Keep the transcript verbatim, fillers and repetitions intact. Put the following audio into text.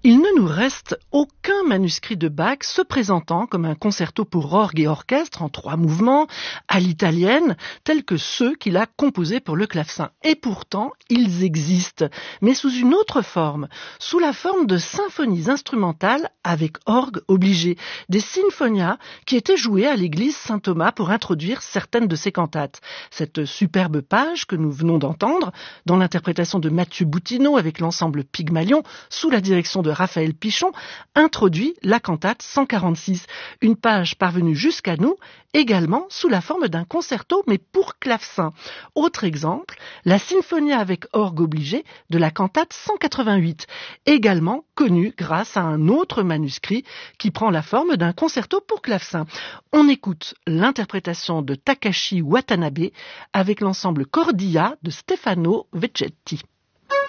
Il ne nous reste aucun manuscrit de Bach se présentant comme un concerto pour orgue et orchestre en trois mouvements, à l'italienne, tels que ceux qu'il a composés pour le clavecin. Et pourtant, ils existent, mais sous une autre forme, sous la forme de symphonies instrumentales avec orgue obligé, des sinfonias qui étaient jouées à l'église Saint-Thomas pour introduire certaines de ses cantates. Cette superbe page que nous venons d'entendre, dans l'interprétation de Mathieu Bouttineau avec l'ensemble Pygmalion, sous la direction de Raphaël Pichon, introduit la cantate cent quarante-six, une page parvenue jusqu'à nous, également sous la forme d'un concerto, mais pour clavecin. Autre exemple, la Sinfonia avec orgue obligé de la cantate cent quatre-vingt-huit, également connue grâce à un autre manuscrit qui prend la forme d'un concerto pour clavecin. On écoute l'interprétation de Takashi Watanabe avec l'ensemble Cordia de Stefano Vecchetti.